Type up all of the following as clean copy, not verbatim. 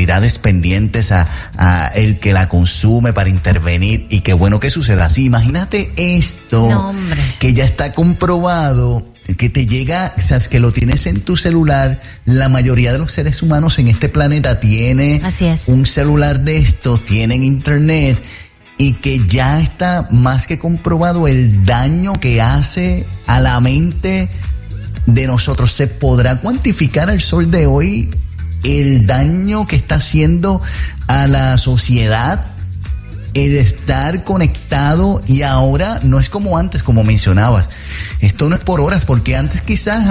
autoridades pendientes a el que la consume para intervenir, y qué bueno que suceda así. Imagínate esto, que ya está comprobado, que te llega, sabes, que lo tienes en tu celular. La mayoría de los seres humanos en este planeta tiene un celular de estos, tienen internet, y que ya está más que comprobado el daño que hace a la mente de nosotros. ¿Se podrá cuantificar al sol de hoy el daño que está haciendo a la sociedad el estar conectado? Y ahora no es como antes, como mencionabas. Esto no es por horas, porque antes quizás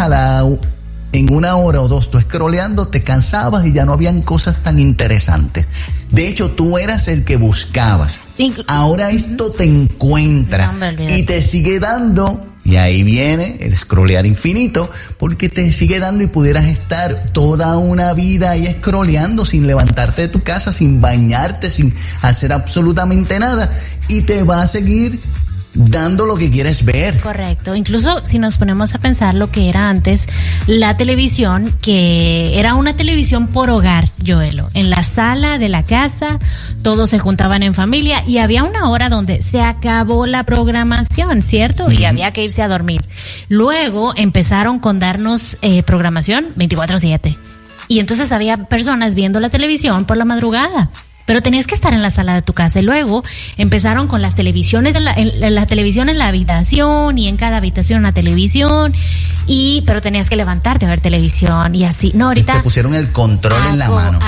en una hora o dos tú scrolleando te cansabas y ya no habían cosas tan interesantes. De hecho, tú eras el que buscabas. Ahora esto te encuentra y te sigue dando. Y ahí viene el scrollear infinito, porque te sigue dando, y pudieras estar toda una vida ahí scrolleando sin levantarte de tu casa, sin bañarte, sin hacer absolutamente nada, y te va a seguir dando lo que quieres ver. Correcto. Incluso si nos ponemos a pensar lo que era antes la televisión, que era una televisión por hogar, Joelo. En la sala de la casa, todos se juntaban en familia y había una hora donde se acabó la programación, ¿cierto? Y había que irse a dormir. Luego empezaron con darnos programación 24/7. Y entonces había personas viendo la televisión por la madrugada. Pero tenías que estar en la sala de tu casa. Y luego empezaron con las televisiones, la televisión en la habitación, y en cada habitación una televisión. Pero tenías que levantarte a ver televisión y así. No, ahorita te pusieron el control en la mano.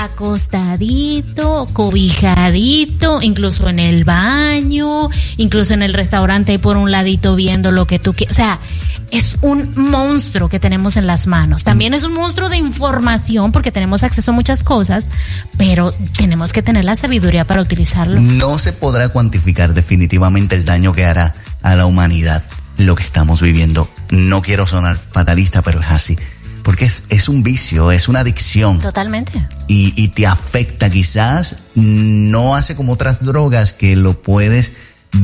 Acostadito, cobijadito, incluso en el baño, incluso en el restaurante, ahí por un ladito viendo lo que tú quieras. O sea, es un monstruo que tenemos en las manos. También es un monstruo de información, porque tenemos acceso a muchas cosas, pero tenemos que tener la sabiduría para utilizarlo. No se podrá cuantificar definitivamente el daño que hará a la humanidad lo que estamos viviendo. No quiero sonar fatalista, pero es así. Porque es un vicio, es una adicción. Totalmente. Y te afecta. Quizás no hace como otras drogas que lo puedes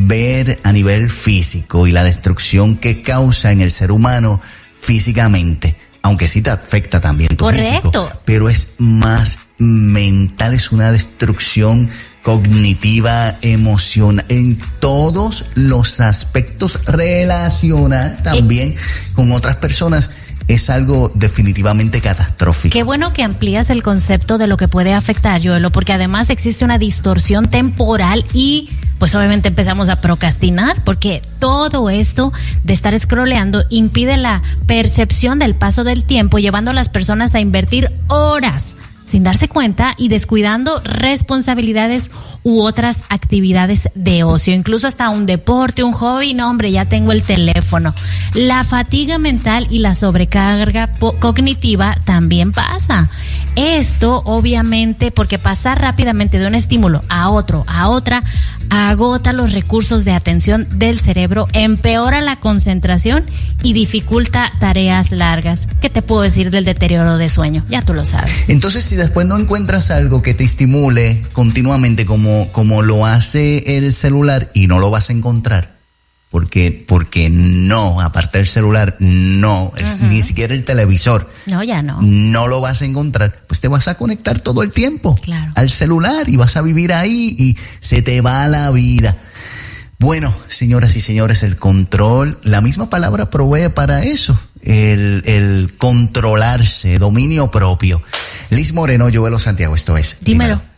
ver a nivel físico y la destrucción que causa en el ser humano físicamente, aunque sí te afecta también tu físico, pero es más mental, es una destrucción cognitiva, emocional, en todos los aspectos, relacional también con otras personas. Es algo definitivamente catastrófico. Qué bueno que amplías el concepto de lo que puede afectar, Joelo, porque además existe una distorsión temporal y pues obviamente empezamos a procrastinar, porque todo esto de estar scrolleando impide la percepción del paso del tiempo, llevando a las personas a invertir horas sin darse cuenta y descuidando responsabilidades u otras actividades de ocio, incluso hasta un deporte, un hobby. No, hombre, ya tengo el teléfono. La fatiga mental y la sobrecarga cognitiva también pasa. Esto, obviamente, porque pasar rápidamente de un estímulo a otro, a otra, agota los recursos de atención del cerebro, empeora la concentración y dificulta tareas largas. ¿Qué te puedo decir del deterioro de sueño? Ya tú lo sabes. Entonces, si después no encuentras algo que te estimule continuamente como lo hace el celular, y no lo vas a encontrar, porque no, aparte del celular, no, ni siquiera el televisor. No, ya no. No lo vas a encontrar, pues te vas a conectar todo el tiempo al celular y vas a vivir ahí y se te va la vida. Bueno, señoras y señores, el control, la misma palabra provee para eso, el controlarse, dominio propio. Liz Moreno, Joelo Santiago, esto es Dímelo.